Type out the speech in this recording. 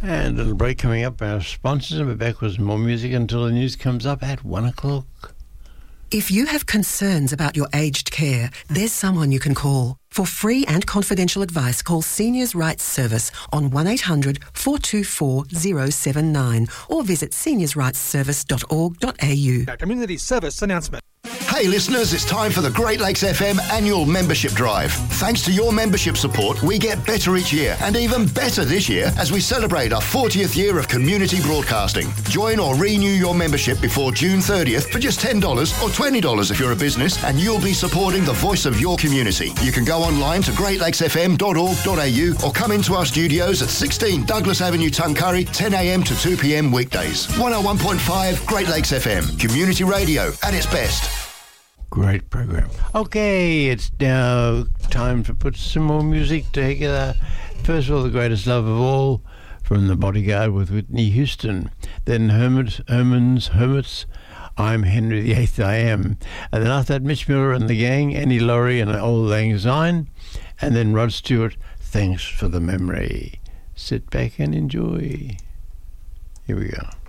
And a little break coming up. Our sponsors, and we're back with more music until the news comes up at 1 o'clock. If you have concerns about your aged care, there's someone you can call. For free and confidential advice, call Seniors Rights Service on 1-800-424-079 or visit seniorsrightsservice.org.au. Community service announcement. Hey listeners, it's time for the Great Lakes FM annual membership drive. Thanks to your membership support, we get better each year, and even better this year as we celebrate our 40th year of community broadcasting. Join or renew your membership before June 30th for just $10 or $20 if you're a business, and you'll be supporting the voice of your community. You can go online to greatlakesfm.org.au or come into our studios at 16 Douglas Avenue, Tuncurry, 10 a.m. to 2 p.m. weekdays. 101.5 Great Lakes FM, community radio at its best. Great program. Okay, it's now time to put some more music together. First of all, The Greatest Love of All from The Bodyguard with Whitney Houston. Then Hermits, I'm Henry VIII, I Am. And then after that, Mitch Miller and the Gang, Annie Laurie and Old Lang Syne. And then Rod Stewart, Thanks for the Memory. Sit back and enjoy. Here we go.